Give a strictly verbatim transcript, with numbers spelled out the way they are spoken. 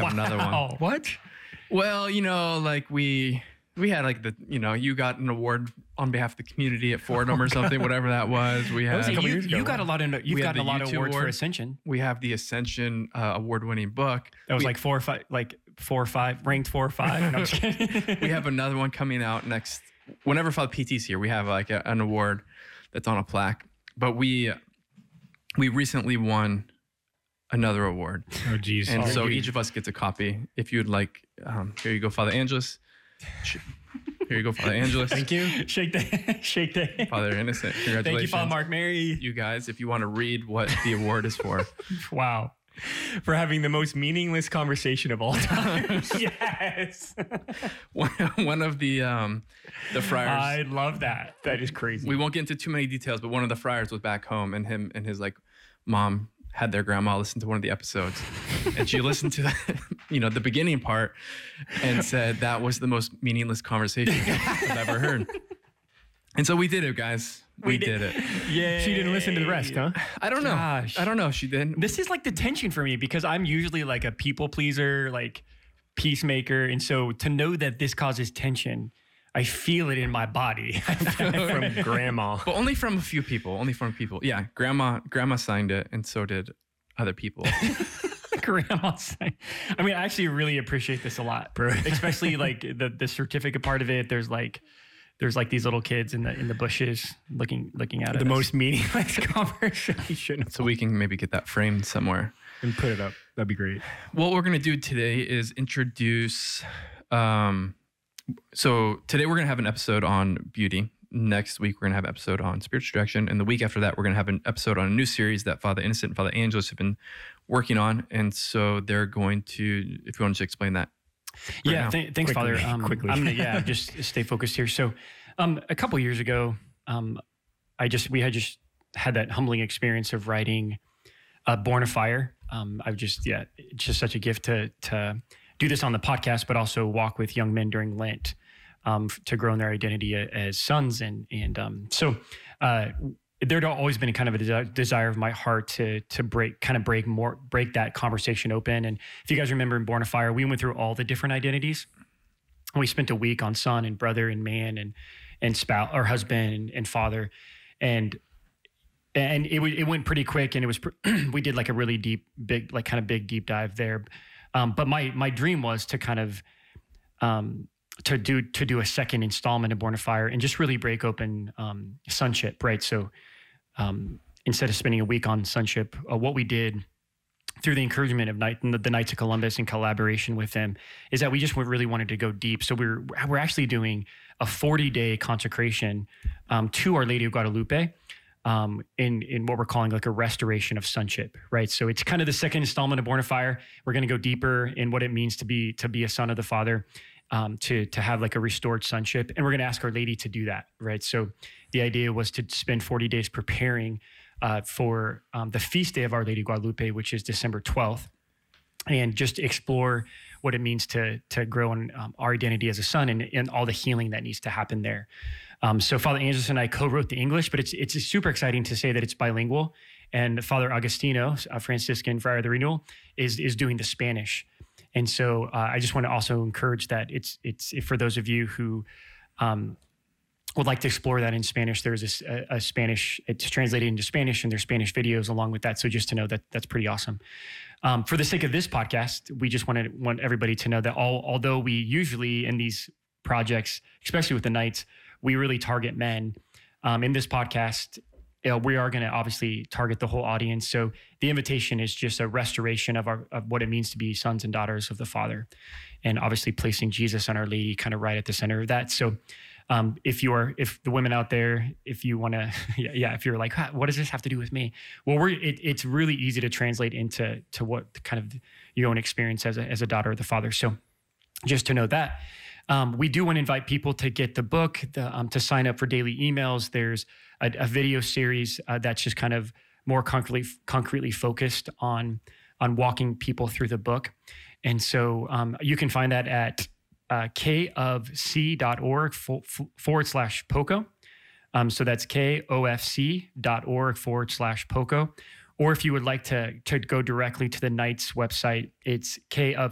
have wow. another one. What? Well, you know, like we we had like the, you know, you got an award on behalf of the community at Fordham Oh, or something, God. whatever that was. We had. That was a couple you years ago. you got a lot of you've We had gotten a the lot of YouTube awards for award. Ascension. We have the Ascension uh, award-winning book. That was we, like four or five, like four or five, ranked four or five. No, I'm just kidding. we have another one coming out next. Whenever Father P T's here, we have like a, an award that's on a plaque. But we we recently won another award. Oh, geez. And Oh, so dude. each of us gets a copy. If you'd like, um, here you go, Father Angelus. Here you go, Father Angelus. Thank you. Shake the shake the. Father Innocent. Congratulations. Thank you, Father Mark Mary. You guys, if you want to read what the award is for. Wow. For having the most meaningless conversation of all time. Yes. one, one of the um, the friars. I love that. That is crazy. We won't get into too many details, but one of the friars was back home, and him and his like mom had their grandma listen to one of the episodes, and she listened to the, you know, the beginning part, and said that was the most meaningless conversation I've ever heard. And so we did it, guys. We, We did. did- it. Yeah. She didn't listen to the rest, huh? I don't know. Gosh. I don't know. She didn't. This is like the tension for me because I'm usually like a people pleaser, like peacemaker, and so to know that this causes tension, I feel it in my body. From grandma. But only from a few people. Only from people. Yeah, grandma. Grandma signed it, and so did other people. Grandma saying, I mean, I actually really appreciate this a lot, Bro. especially like the the certificate part of it. There's like, there's like these little kids in the in the bushes looking looking at The us. most meaningless conversation. So we can maybe get that framed somewhere. And put it up. That'd be great. What we're going to do today is introduce. Um, so today we're going to have an episode on beauty. Next week we're going to have an episode on spiritual direction, and the week after that we're going to have an episode on a new series that Father Innocent and Father Angelus have been working on. And so they're going to, if you want to explain that. right Yeah, now. th- thanks, Quickly, Father. Um, quickly. I'm gonna yeah, just stay focused here. So, um, a couple years ago, um, I just we had just had that humbling experience of writing uh, "Born of Fire." Um, I've just yeah, it's just such a gift to to do this on the podcast, but also walk with young men during Lent um, f- to grow in their identity a- as sons, and and um, so. Uh, There'd always been kind of a desi- desire of my heart to to break, kind of break more, break that conversation open. And if you guys remember in Born of Fire, we went through all the different identities. And we spent a week on son and brother and man and and spouse or husband and, and father, and and it w- it went pretty quick. And it was pr- we did like a really deep, big, like kind of big deep dive there. Um, but my my dream was to kind of um, to do to do a second installment of Born of Fire and just really break open um, sonship, right? So. Um, instead of spending a week on sonship, uh, what we did through the encouragement of night, the, the Knights of Columbus in collaboration with them is that we just really wanted to go deep. So we're we're actually doing a forty day consecration um, to Our Lady of Guadalupe um, in in what we're calling like a restoration of sonship, right? So it's kind of the second installment of Born of Fire. We're going to go deeper in what it means to be to be a son of the Father. Um, to to have like a restored sonship, and we're going to ask Our Lady to do that, right? So the idea was to spend forty days preparing uh, for um, the feast day of Our Lady of Guadalupe, which is December twelfth, and just explore what it means to to grow in um, our identity as a son and, and all the healing that needs to happen there. Um, so Father Angelus and I co-wrote the English, but it's it's super exciting to say that it's bilingual, and Father Agostino, a Franciscan Friar of the Renewal, is is doing the Spanish. And so uh, I just want to also encourage that it's it's for those of you who um, would like to explore that in Spanish. There's a, a Spanish, it's translated into Spanish, and there's Spanish videos along with that. So just to know that that's pretty awesome. Um, for the sake of this podcast, we just wanted want everybody to know that all, although we usually in these projects, especially with the Knights, we really target men. Um, in this podcast, you know, we are going to obviously target the whole audience. So the invitation is just a restoration of our of what it means to be sons and daughters of the Father, and obviously placing Jesus and Our Lady kind of right at the center of that. So um, if you are, if the women out there, if you want to, yeah, yeah, if you're like, what does this have to do with me? Well, we're it, it's really easy to translate into to what kind of your own experience as a as a daughter of the Father. So just to know that. Um, we do want to invite people to get the book, the, um, to sign up for daily emails. There's a, a video series uh, that's just kind of more concretely concretely focused on on walking people through the book. And so um, you can find that at uh, kofc.org forward slash POCO. Um, so that's kofc.org forward slash POCO. Or if you would like to, to go directly to the Knights website, it's K of